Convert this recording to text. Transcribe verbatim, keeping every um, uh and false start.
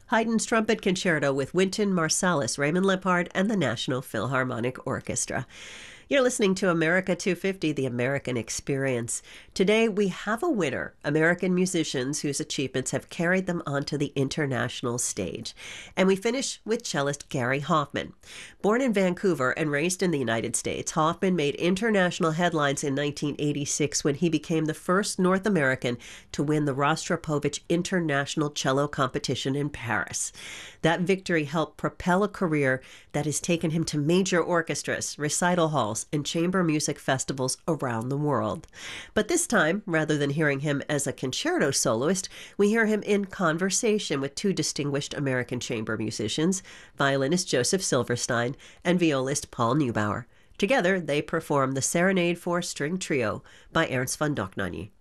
Haydn's Trumpet Concerto with Wynton Marsalis, Raymond Lippard, and the National Philharmonic Orchestra. You're listening to America two fifty, The American Experience. Today, we have a winner, American musicians whose achievements have carried them onto the international stage. And we finish with cellist Gary Hoffman. Born in Vancouver and raised in the United States, Hoffman made international headlines in nineteen eighty-six when he became the first North American to win the Rostropovich International Cello Competition in Paris. That victory helped propel a career that has taken him to major orchestras, recital halls, and chamber music festivals around the world. But this time, rather than hearing him as a concerto soloist, we hear him in conversation with two distinguished American chamber musicians, violinist Joseph Silverstein and violist Paul Neubauer. Together, they perform the Serenade for String Trio by Ernst von Dohnanyi.